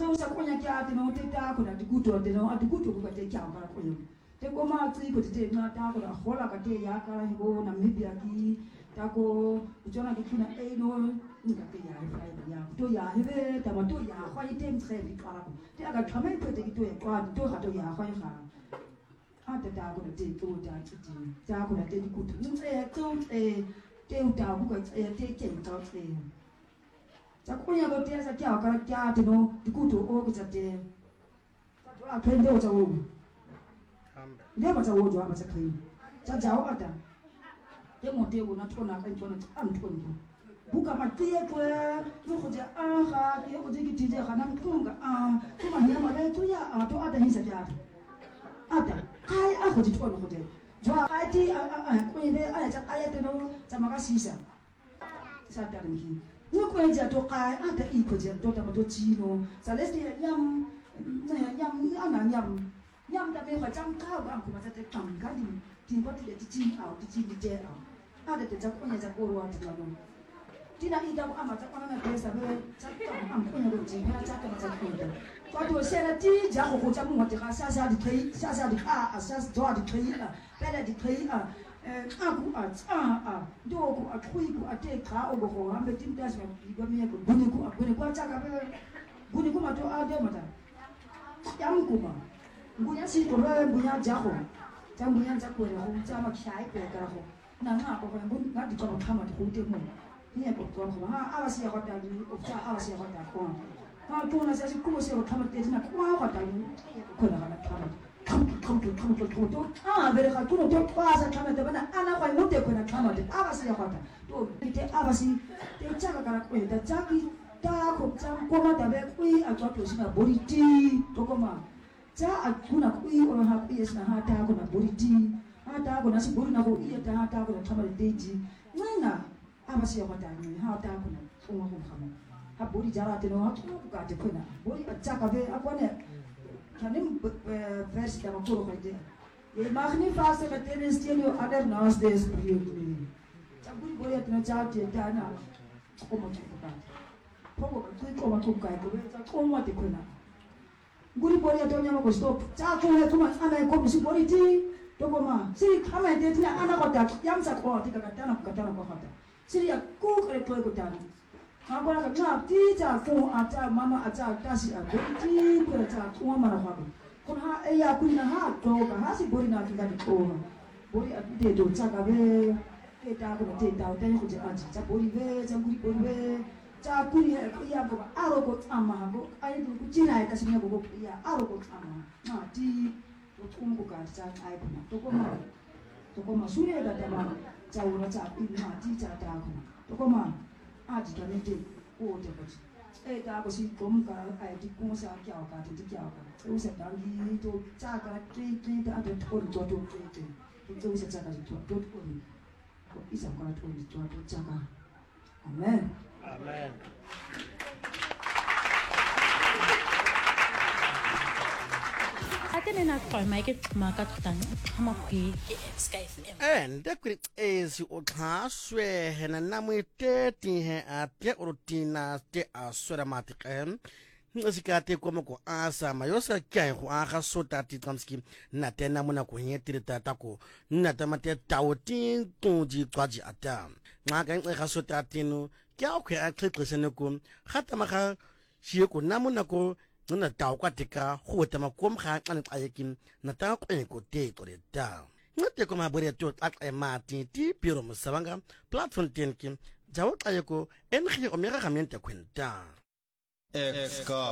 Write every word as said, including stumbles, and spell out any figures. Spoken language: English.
tso sa konya kya te no te ta ko na dikuto te no adikuto ko te kya para ko yo te ko ma tsi ko te na ta ko na hola ka te ya ka go na mibia ki ta ko jona ki kuna e no nga te ya fa ya to ya hebe ta ma to ya khwa i tem tre bi ka ko te aga thame ko te ki to ya kwa to ha to ya khwa ha a te ta ko te to ta ti ta ko te dikuto ni tse to e te uta ko te te ke ta te za kunya go te sa kya ka kya te no dikuto o ko te ta to a pende o za wo ne ba za wo jo ba za kai za za o ata te mo te go na to na ka to na am to no buka ma te ko no go ja a ha ke go je ki ti je ga na ko ga a to ma ya ma le to ya a to ata hin sa ja ata kai a go ji to no go te jo a kai ti a a ko ne a ja ai te no za ma ka sisa sa ta ni no ko ja to kai a ta i ko ja to ta ma to chi no sa le ti yam na yam ya na yam yam ta me ko jam ka ba ko ma ta te tam ka di ti ko ti ti chi a ti chi di je a a de te ja ko ne ja ko ro a ti no ti na i da ko ama ta ko na te sa be sa ta am ko ne ro ji ha ta ta ta ko da ko to se na ti ja ko ko ja mu ti ka sa sa di kai sa sa di a a sa do di kai a pe la di kai a aku a a a do ko a kui ko a te ka o go ha me tim das me go me ko buni ko buni ko cha ka be buni ko ma to a de ma ta yam ko ma bunya si ko ba bunya ja ko ja bunya ja ko ro ja ma khai ko ka ho na nga ko ko bun na di ko ma ma ko te mo ni ko ko ko ha a ba si ko ta di o cha a ba si ko ta ko ha to na sa si ko si ko ta ma te na ko ha ko ta ni ko na na ta ma 컴컴컴 컴컴 또 아, 베레가 또 또 빠져 가면 되면 아나 과 못 되고 나 가면 돼. 아바스야 가다. 또 이제 아바스 때 짜가 가라 거기다 짜기 딱 곱장 꼬마다 배 꾸이 아 저도 시나 머리띠 또고마 자 아구나 꾸이 오늘 하 꾸이스나 하다 하고나 머리띠 하다 하고나 시 머리 나고 이에 다 하다 하고나 참을 때지 나나 아바스야 가다 니 하다 하고나 통하고 가면 하 머리 자라테노 하 통하고 가지 거나 머리 짜가 배 아고네 Kanim vers da makuro kade. Ye magni fase ka tene stielio other nas des period ni. Chaguri boya tna chate dana. Komo tuka. Pogo ka tu komo tuka ko ta komo te kona. Guri boya to nyama ko stop. Cha ko he kuma ana ko si bori ti to koma. Si kama te tna ana ko ta yam sa ko ti ka tana ko tana ko hata. Si ya ko kare ko ko tana. Agora ka na ti cha ko ata mama ata tasi a ti ko cha ko mara ha ko ha e ya ku na ha to ka ha si bori na ti ka ko bori a ti to cha ka be ke ta ko te ta ta ko cha cha bori be cha bori bori be cha ku ni e ya ko a ro ko ama ha ko ai ku chi na ka si ne ko ko ya a ro ko ama na ti to ko ko ka cha ai ko na to ko ma to ko ma su ne da ta ma cha wo cha pi ma ti cha ta ko to ko ma aji ta ne te o te ko e ta ko si kom ka ai ti ko sa kya ka ti kya ka o se ta gi to cha ka ti ti ta to to to to ti ti to se cha ka to to ko ni ko isa ka to ni to to cha ka amen amen Atene na kwa maike maka tutanga kama kwi Sky F M. And the quick is you otaswe hena namwite ti he ate rutina te aswamatic em. Nsikate kwa mko asa mayosa kya ko aka sota ti tramski na tena muna ko nyetire tatako na tamate tawtin tonji kwaji ata. Ngaka ngaka sota tinu kya ko akhlexene ko khatama kha shiye ko namuna ko na taw kwa tika ho tama kom kha kan ayekin na taw ko ko te to de ta ngate ko ma bore to ak e mati ti piro musabanga platform ten kim jawo ayeko en khi o mera khamenta kwenta X